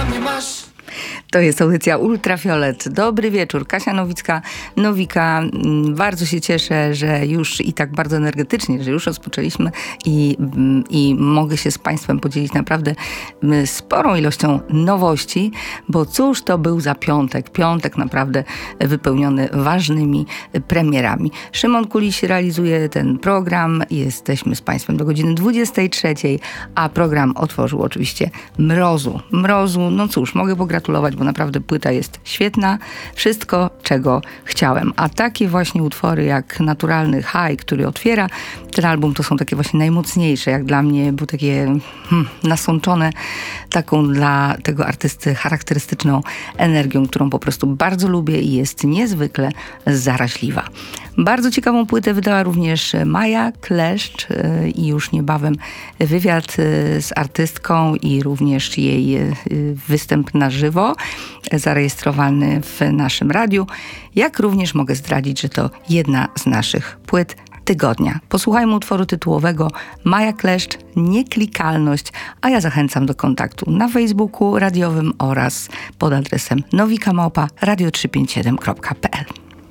To jest audycja Ultrafiolet. Dobry wieczór. Kasia Nowicka. Bardzo się cieszę, że już i tak bardzo energetycznie, że już rozpoczęliśmy i mogę się z Państwem podzielić naprawdę sporą ilością nowości, bo cóż to był za piątek. Piątek naprawdę wypełniony ważnymi premierami. Szymon Kuliś realizuje ten program. Jesteśmy z Państwem do godziny 23, a program otworzył oczywiście Mrozu. No cóż, mogę pogratulować, bo naprawdę płyta jest świetna. Wszystko, czego chciałem. A takie właśnie utwory jak Naturalny High, który otwiera ten album, to są takie właśnie najmocniejsze, jak dla mnie, bo takie nasączone taką dla tego artysty charakterystyczną energią, którą po prostu bardzo lubię i jest niezwykle zaraźliwa. Bardzo ciekawą płytę wydała również Maja Kleszcz i już niebawem wywiad z artystką i również jej występ na żywo zarejestrowany w naszym radiu. Jak również mogę zdradzić, że to jedna z naszych płyt tygodnia. Posłuchajmy utworu tytułowego Maja Kleszcz, Nieklikalność, a ja zachęcam do kontaktu na Facebooku radiowym oraz pod adresem nowika@radio357.pl.